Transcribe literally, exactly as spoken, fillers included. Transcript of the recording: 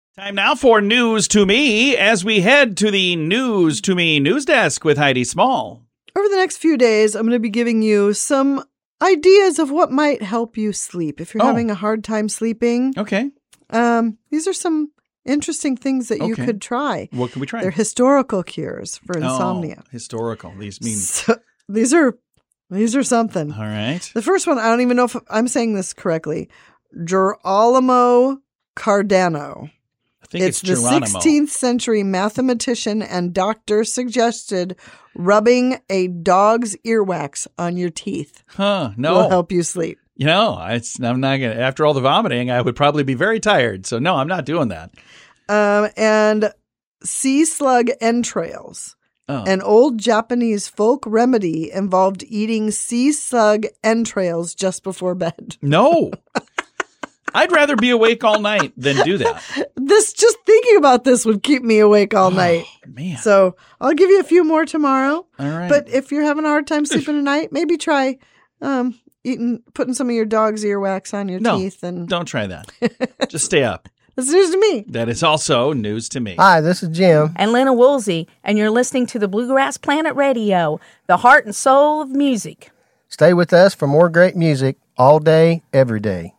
Time now for News to Me as we head to the News to Me news desk with Heidi Small. Over the next few days, I'm going to be giving you some ideas of what might help you sleep. If you're Oh. having a hard time sleeping, Okay. um, these are some interesting things that you Okay. could try. What can we try? They're historical cures for insomnia. Oh, historical. These mean. So, these are these are something. All right. The first one, I don't even know if I'm saying this correctly. Girolamo Cardano. I think It's, it's, the Geronimo. sixteenth century mathematician and doctor suggested rubbing a dog's earwax on your teeth Huh. will No. help you sleep. You know, it's, I'm not going to. After all the vomiting, I would probably be very tired. So, no, I'm not doing that. Um, and sea slug entrails. Oh. An old Japanese folk remedy involved eating sea slug entrails just before bed. No. I'd rather be awake all night than do that. This, just thinking about this would keep me awake all night. Oh, man. So I'll give you a few more tomorrow. All right. But if you're having a hard time sleeping at night, maybe try um, eating, putting some of your dog's earwax on your No, teeth. And don't try that. Just stay up. that's news to me. That is also news to me. Hi, this is Jim. And Lena Woolsey, and you're listening to the Bluegrass Planet Radio, the heart and soul of music. Stay with us for more great music all day, every day.